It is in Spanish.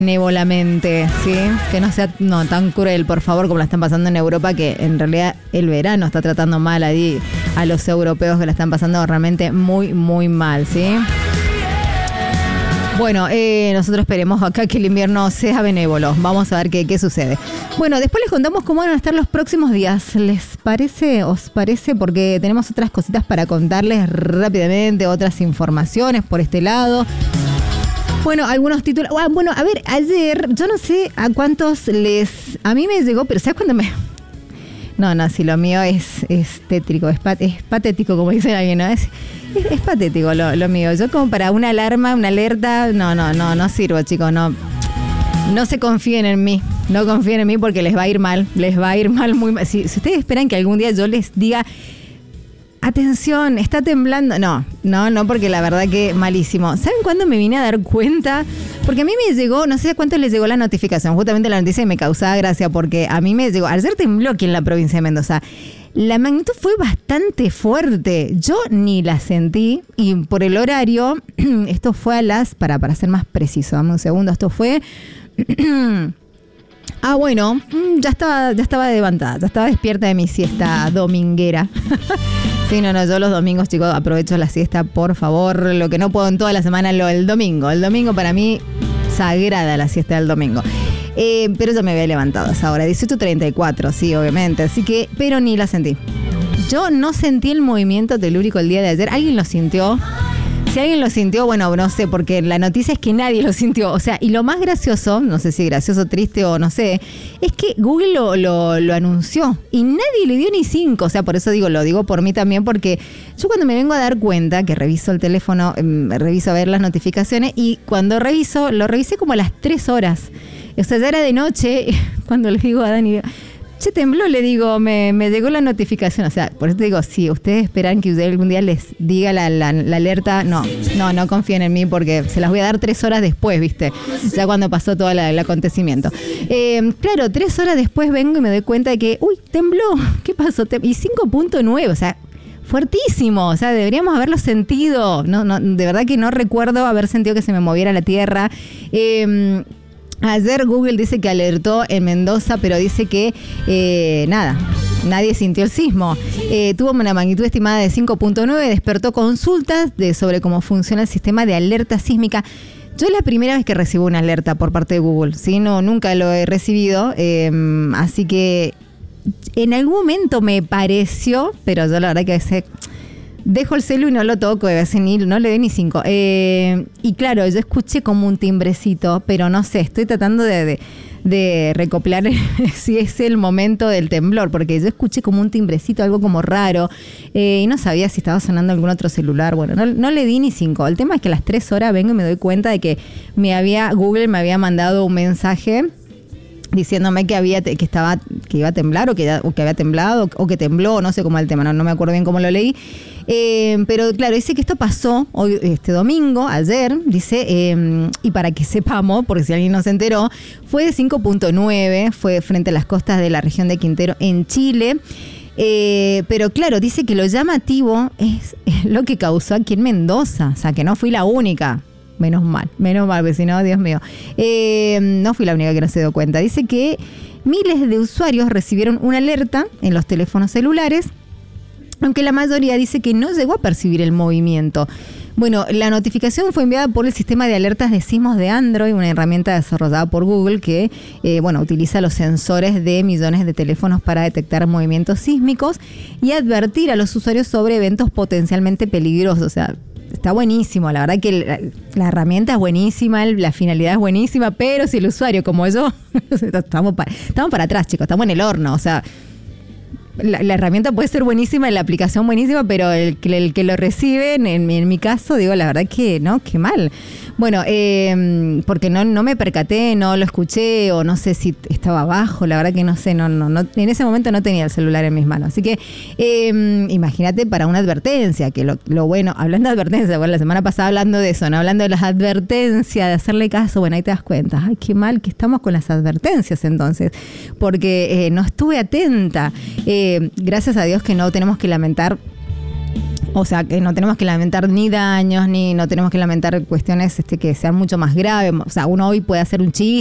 benévolamente, ¿sí? Que no sea tan cruel, por favor, como la están pasando en Europa, que en realidad el verano está tratando mal ahí a los europeos, que la están pasando realmente muy, muy mal, ¿sí? Bueno, nosotros esperemos acá que el invierno sea benévolo. Vamos a ver qué sucede. Bueno, después les contamos cómo van a estar los próximos días. ¿Les parece? ¿Os parece? Porque tenemos otras cositas para contarles rápidamente, otras informaciones por este lado. Bueno, algunos títulos. Bueno, a ver, ayer, yo no sé a cuántos a mí me llegó, pero ¿sabes cuándo me...? No, si lo mío es tétrico, es patético, como dicen alguien, ¿no? Es patético lo mío. Yo como para una alarma, una alerta, no sirvo, chicos, no se confíen en mí. No confíen en mí porque les va a ir mal muy mal. Si ustedes esperan que algún día yo les diga... Atención, está temblando. No, porque la verdad que malísimo. ¿Saben cuándo me vine a dar cuenta? Porque a mí me llegó, no sé a cuánto les llegó la notificación, justamente la noticia me causaba gracia porque a mí me llegó, ayer tembló aquí en la provincia de Mendoza. La magnitud fue bastante fuerte. Yo ni la sentí y por el horario, esto fue para ser más preciso, dame un segundo, esto fue... bueno, ya estaba levantada, ya estaba despierta de mi siesta dominguera. Sí, no, yo los domingos, chicos, aprovecho la siesta, por favor. Lo que no puedo en toda la semana, el domingo. El domingo para mí, sagrada la siesta del domingo. Pero ya me había levantado a esa hora, 18:34, sí, obviamente. Así que, pero ni la sentí. Yo no sentí el movimiento telúrico el día de ayer. ¿Alguien lo sintió? Si alguien lo sintió, bueno, no sé, porque la noticia es que nadie lo sintió. O sea, y lo más gracioso, no sé si gracioso, triste o no sé, es que Google lo anunció y nadie le dio ni 5. O sea, por eso lo digo por mí también, porque yo cuando me vengo a dar cuenta, que reviso el teléfono, reviso a ver las notificaciones y cuando lo revisé como a las 3 horas. O sea, ya era de noche cuando le digo a Dani... Che, tembló, le digo, me llegó la notificación. O sea, por eso te digo, si ustedes esperan que usted algún día les diga la alerta, no confíen en mí porque se las voy a dar 3 horas después, ¿viste? Ya cuando pasó todo el acontecimiento. Claro, 3 horas después vengo y me doy cuenta de que, tembló, ¿qué pasó? Y 5.9, o sea, fuertísimo, o sea, deberíamos haberlo sentido. No, de verdad que no recuerdo haber sentido que se me moviera la tierra. Ayer Google dice que alertó en Mendoza, pero dice que nadie sintió el sismo. Tuvo una magnitud estimada de 5.9, despertó consultas sobre cómo funciona el sistema de alerta sísmica. Yo es la primera vez que recibo una alerta por parte de Google, ¿sí? Nunca lo he recibido, así que en algún momento me pareció, pero yo la verdad que a veces... Dejo el celu y no lo toco, a veces no le doy ni 5. Y claro, yo escuché como un timbrecito, pero no sé, estoy tratando de recopilar si es el momento del temblor, porque yo escuché como un timbrecito, algo como raro, y no sabía si estaba sonando algún otro celular. Bueno, no le di ni 5. El tema es que a las 3 horas vengo y me doy cuenta de que Google me había mandado un mensaje diciéndome que iba a temblar o que había temblado o que tembló, no sé cómo es el tema, no me acuerdo bien cómo lo leí. Pero claro, dice que esto pasó hoy, domingo, ayer, dice, y para que sepamos, porque si alguien no se enteró, fue de 5.9, fue frente a las costas de la región de Quintero en Chile. Pero claro, dice que lo llamativo es lo que causó aquí en Mendoza, o sea, que no fui la única. Menos mal, porque si no, Dios mío. No fui la única que no se dio cuenta. Dice que miles de usuarios recibieron una alerta en los teléfonos celulares, aunque la mayoría dice que no llegó a percibir el movimiento. Bueno, la notificación fue enviada por el sistema de alertas de sismos de Android, una herramienta desarrollada por Google que utiliza los sensores de millones de teléfonos para detectar movimientos sísmicos y advertir a los usuarios sobre eventos potencialmente peligrosos. O sea, está buenísimo, la verdad que la herramienta es buenísima, la finalidad es buenísima, pero si el usuario como yo, estamos para atrás, chicos, estamos en el horno, o sea, la herramienta puede ser buenísima, la aplicación buenísima, pero el que lo recibe, en mi caso, digo, la verdad que no, qué mal. Bueno, porque no me percaté, no lo escuché, o no sé si estaba abajo, la verdad que no sé, no, en ese momento no tenía el celular en mis manos. Así que imagínate para una advertencia, que lo bueno, hablando de advertencia, bueno, la semana pasada hablando de eso, ¿no? Hablando de las advertencias, de hacerle caso, bueno, ahí te das cuenta, ay, qué mal que estamos con las advertencias entonces, porque no estuve atenta. Gracias a Dios que no tenemos que lamentar O sea, que no tenemos que lamentar ni daños, ni no tenemos que lamentar cuestiones que sean mucho más graves. O sea, uno hoy puede hacer un chiste